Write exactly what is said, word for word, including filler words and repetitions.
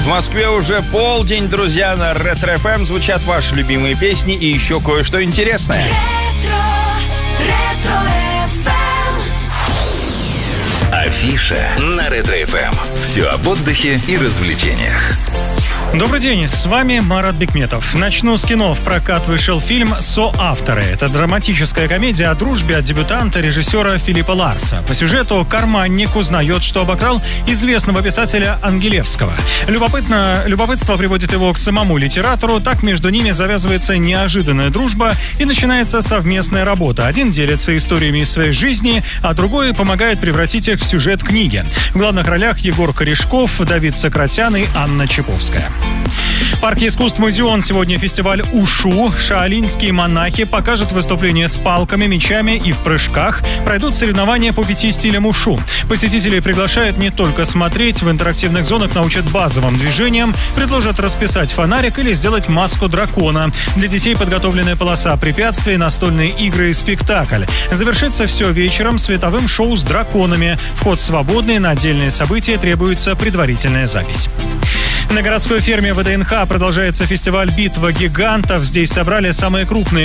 В Москве уже полдень, друзья. На Ретро-эф эм звучат ваши любимые песни и еще кое-что интересное. Ретро, Ретро-эф эм. Афиша на Ретро-эф эм. Все об отдыхе и развлечениях. Добрый день, с вами Марат Бекметов. Начну с кино. В прокат вышел фильм «Соавторы». Это драматическая комедия о дружбе от дебютанта режиссера Филиппа Ларса. По сюжету карманник узнает, что обокрал известного писателя Ангелевского. Любопытно, любопытство приводит его к самому литератору. Так между ними завязывается неожиданная дружба и начинается совместная работа. Один делится историями из своей жизни, а другой помогает превратить их в сюжет книги. В главных ролях Егор Корешков, Давид Сократян и Анна Чаповская. В парке искусств «Музеон» сегодня фестиваль «Ушу». Шаолиньские монахи покажут выступления с палками, мечами и в прыжках. Пройдут соревнования по пяти стилям «Ушу». Посетителей приглашают не только смотреть, в интерактивных зонах научат базовым движениям, предложат расписать фонарик или сделать маску дракона. Для детей подготовленная полоса препятствий, настольные игры и спектакль. Завершится все вечером световым шоу с драконами. Вход свободный, на отдельные события требуется предварительная запись. На городской ферме ВДНХ продолжается фестиваль «Битва гигантов». Здесь собрали самые крупные